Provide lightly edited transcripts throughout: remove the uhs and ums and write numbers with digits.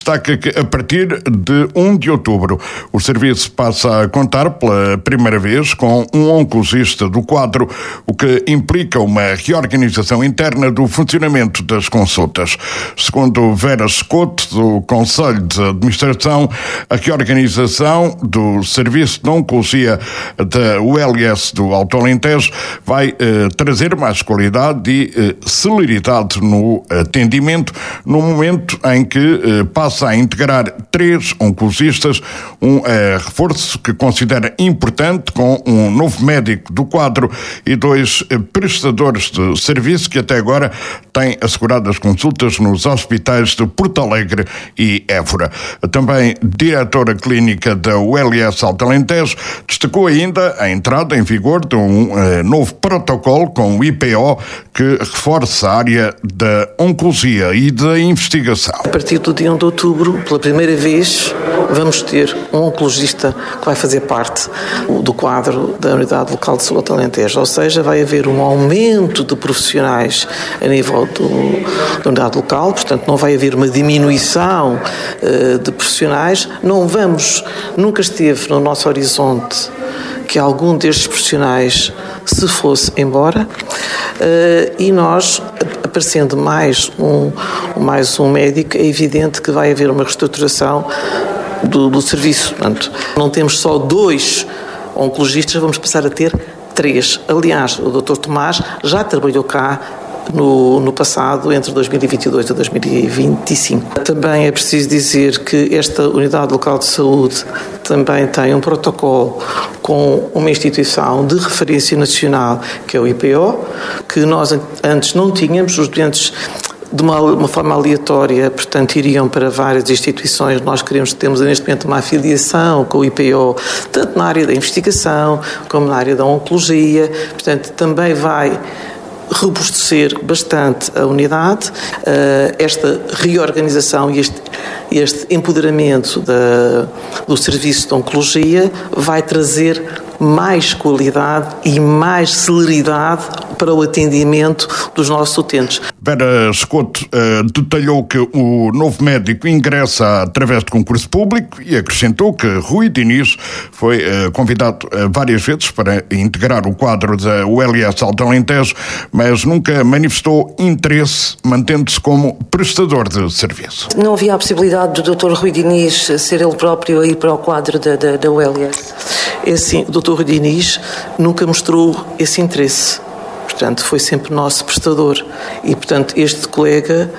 Destaca que a partir de 1 de outubro o serviço passa a contar pela primeira vez com um oncologista do quadro, o que implica uma reorganização interna do funcionamento das consultas. Segundo Vera Escoto, do Conselho de Administração, a reorganização do Serviço de Oncologia da ULS do Alto Alentejo vai trazer mais qualidade e celeridade no atendimento, no momento em que passa a integrar 3 oncologistas, um reforço que considera importante, com um novo médico do quadro e 2 prestadores de serviço que até agora têm assegurado as consultas nos hospitais de Porto Alegre e Évora. Também diretora clínica da ULS Alto Alentejo destacou ainda a entrada em vigor de um novo protocolo com o IPO que reforça a área da oncologia e da investigação. A partir do dia 1 de outubro, pela primeira vez, vamos ter um oncologista que vai fazer parte do quadro da Unidade Local de Saúde Alentejo, ou seja, vai haver um aumento de profissionais a nível da unidade local, portanto não vai haver uma diminuição de profissionais, nunca esteve no nosso horizonte que algum destes profissionais se fosse embora, e nós, aparecendo mais um médico, é evidente que vai haver uma reestruturação do serviço. Portanto, não temos só 2 oncologistas, vamos passar a ter 3. Aliás, o Dr. Tomás já trabalhou cá no passado, entre 2022 e 2025. Também é preciso dizer que esta Unidade Local de Saúde também tem um protocolo com uma instituição de referência nacional, que é o IPO, que nós antes não tínhamos. Os doentes, de uma forma aleatória, portanto, iriam para várias instituições. Nós temos neste momento uma afiliação com o IPO, tanto na área da investigação como na área da oncologia. Portanto, também vai robustecer bastante a unidade. Esta reorganização e este empoderamento do serviço de oncologia vai trazer mais qualidade e mais celeridade para o atendimento dos nossos utentes. Vera Escoto detalhou que o novo médico ingressa através de concurso público e acrescentou que Rui Diniz foi convidado várias vezes para integrar o quadro da ULS Alto Alentejo, mas nunca manifestou interesse, mantendo-se como prestador de serviço. Não havia a possibilidade do Dr. Rui Diniz ser ele próprio a ir para o quadro da ULS? É assim, o Dr. Rui Diniz nunca mostrou esse interesse. Portanto, foi sempre nosso prestador. E, portanto, este colega,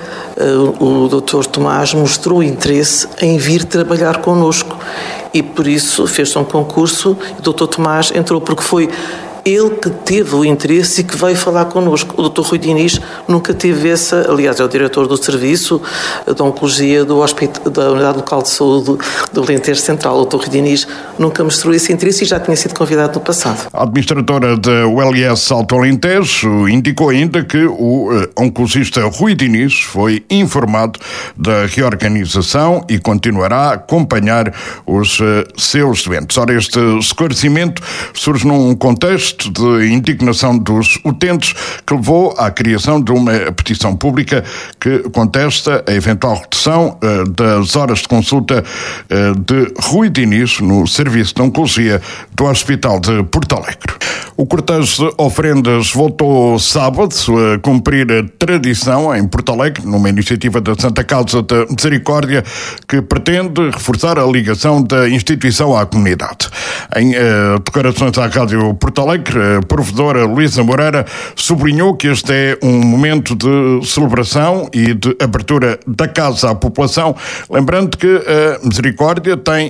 o Dr. Tomás, mostrou interesse em vir trabalhar connosco. E, por isso, fez-se um concurso e o Dr. Tomás entrou, porque foi ele que teve o interesse e que veio falar connosco. O Dr. Rui Diniz nunca teve essa... Aliás, é o diretor do serviço da oncologia da Unidade Local de Saúde do Alentejo Central. O Dr. Rui Diniz nunca mostrou esse interesse e já tinha sido convidado no passado. A administradora da ULS Alto Alentejo indicou ainda que o oncologista Rui Diniz foi informado da reorganização e continuará a acompanhar os seus doentes. Ora, este esclarecimento surge num contexto de indignação dos utentes que levou à criação de uma petição pública que contesta a eventual redução das horas de consulta de Rui Diniz no Serviço de Oncologia do Hospital de Porto Alegre. O cortejo de ofrendas voltou sábado a cumprir a tradição em Porto Alegre, numa iniciativa da Santa Casa da Misericórdia que pretende reforçar a ligação da instituição à comunidade. Em declarações à Rádio Porto Alegre, a provedora Luísa Moreira sublinhou que este é um momento de celebração e de abertura da casa à população, lembrando que a Misericórdia tem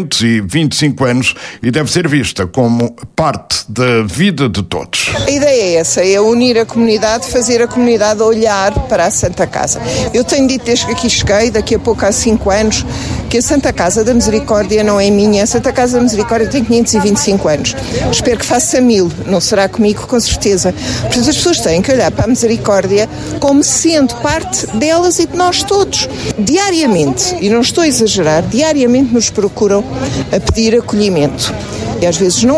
525 anos e deve ser vista como parte da vida de todos. A ideia é essa, é unir a comunidade, fazer a comunidade olhar para a Santa Casa. Eu tenho dito desde que aqui cheguei, daqui a pouco há 5 anos, que a Santa Casa da Misericórdia não é minha, a Santa Casa da Misericórdia tem 525 anos. Espero que faça 1000, não será comigo, com certeza. Portanto, as pessoas têm que olhar para a Misericórdia como sendo parte delas e de nós todos. Diariamente, e não estou a exagerar, diariamente nos procuram a pedir acolhimento. E às vezes não há, porque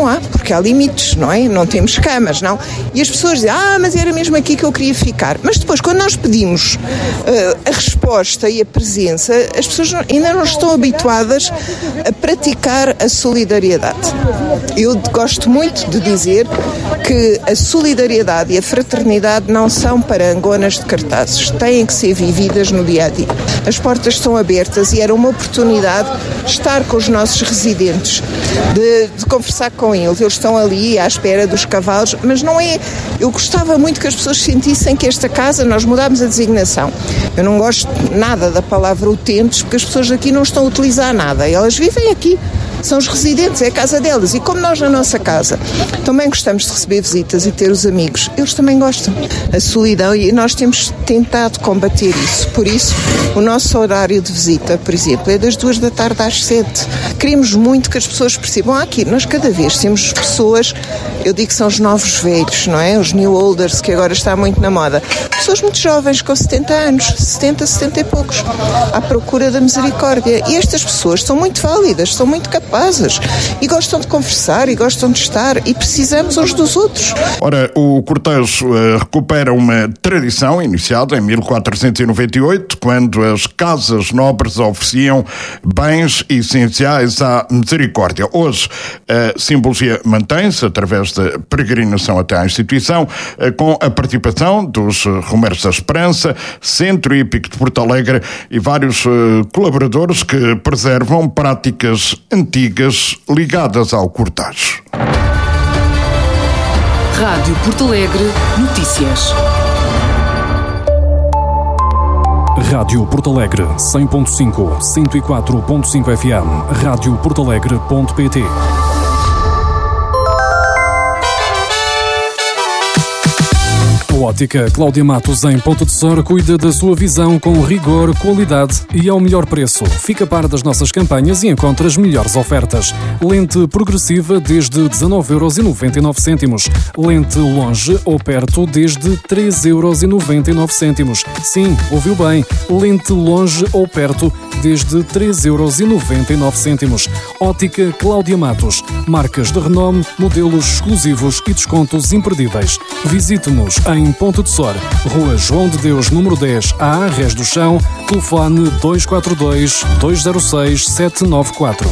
porque há limites, não é? Não temos camas, não? E as pessoas dizem, mas era mesmo aqui que eu queria ficar. Mas depois, quando nós pedimos a resposta e a presença, as pessoas ainda não estão habituadas a praticar a solidariedade. Eu gosto muito de dizer que a solidariedade e a fraternidade não são parangonas de cartazes, têm que ser vividas no dia-a-dia. As portas estão abertas e era uma oportunidade de estar com os nossos residentes, de conversar com eles. Eles estão ali à espera dos cavalos, mas não é... Eu gostava muito que as pessoas sentissem que esta casa, nós mudámos a designação. Eu não gosto nada da palavra utentes, porque as pessoas aqui não estão a utilizar nada. Elas vivem aqui. São os residentes, é a casa delas. E como nós na nossa casa também gostamos de receber visitas e ter os amigos, eles também gostam. A solidão, e nós temos tentado combater isso. Por isso, o nosso horário de visita, por exemplo, é das 2 da tarde às 7. Queremos muito que as pessoas percebam aqui. Nós cada vez temos pessoas, eu digo que são os novos velhos, não é? Os new olders, que agora está muito na moda. Pessoas muito jovens, com 70 anos, 70 e poucos, à procura da misericórdia. E estas pessoas são muito válidas, são muito capazes e gostam de conversar e gostam de estar e precisamos uns dos outros. Ora, o cortejo recupera uma tradição iniciada em 1498, quando as casas nobres ofereciam bens essenciais à misericórdia. Hoje, a simbologia mantém-se através da peregrinação até à instituição, com a participação dos Romeiros da Esperança, Centro Hípico de Porto Alegre e vários colaboradores que preservam práticas antigas ligadas ao cortejo. Rádio Porto Alegre Notícias. Rádio Porto Alegre 100.5, 104.5 FM, radioportalegre.pt. A ótica Cláudia Matos em Ponta de Sor cuida da sua visão com rigor, qualidade e ao melhor preço. Fica a par das nossas campanhas e encontra as melhores ofertas. Lente progressiva desde 19,99€. Lente longe ou perto desde 3,99€. Sim, ouviu bem. Lente longe ou perto desde 3,99€. Ótica Cláudia Matos. Marcas de renome, modelos exclusivos e descontos imperdíveis. Visite-nos em Ponta de Sor, Rua João de Deus, número 10, A, Rés do Chão, telefone 242-206-794.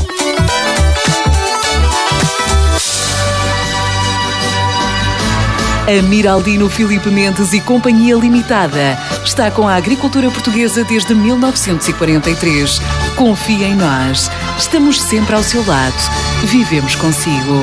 A Miraldino Filipe Mendes e Companhia Limitada está com a agricultura portuguesa desde 1943. Confie em nós. Estamos sempre ao seu lado. Vivemos consigo.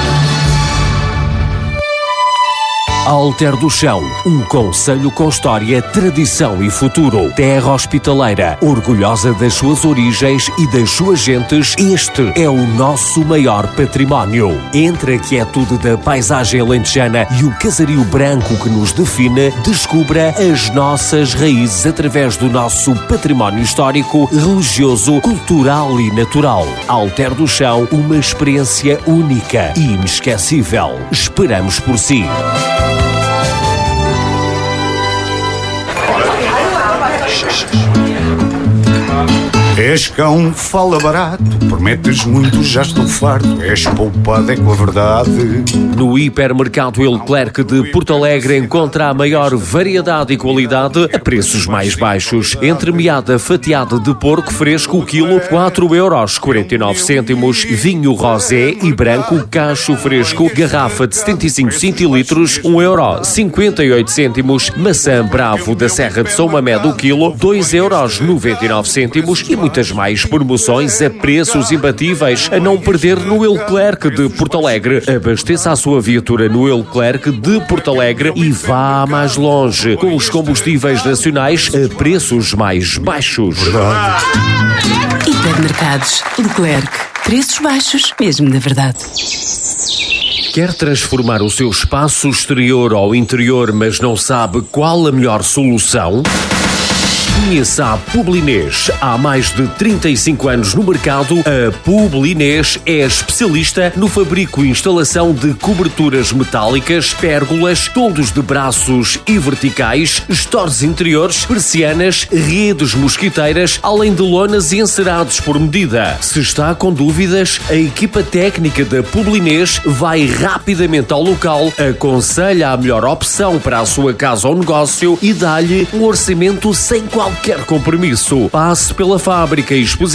Alter do Chão, um concelho com história, tradição e futuro. Terra hospitaleira, orgulhosa das suas origens e das suas gentes, este é o nosso maior património. Entre a quietude da paisagem alentejana e o casario branco que nos define, descubra as nossas raízes através do nosso património histórico, religioso, cultural e natural. Alter do Chão, uma experiência única e inesquecível. Esperamos por si. És cão, fala barato, prometes muito, já estou farto. És poupado, é com a verdade. No hipermercado Leclerc de Porto Alegre encontra a maior variedade e qualidade a preços mais baixos. Entremeada fatiada de porco fresco, o quilo 4,49€. Vinho rosé e branco, cacho fresco, garrafa de 75 centilitros, 1,58€. Maçã bravo da Serra de São Mamede, o quilo 2,99€. E muitas mais promoções a preços imbatíveis a não perder no Leclerc de Porto Alegre. Abasteça a sua viatura no Leclerc de Porto Alegre e vá mais longe com os combustíveis nacionais a preços mais baixos. Hipermercados Leclerc. Preços baixos, mesmo na verdade. Quer transformar o seu espaço exterior ou interior, mas não sabe qual a melhor solução? Conheça a Publinês. Há mais de 35 anos no mercado, a Publinês é especialista no fabrico e instalação de coberturas metálicas, pérgolas, toldos de braços e verticais, estores interiores, persianas, redes mosquiteiras, além de lonas e encerados por medida. Se está com dúvidas, a equipa técnica da Publinês vai rapidamente ao local, aconselha a melhor opção para a sua casa ou negócio e dá-lhe um orçamento sem qualquer compromisso. Passe pela fábrica e exposição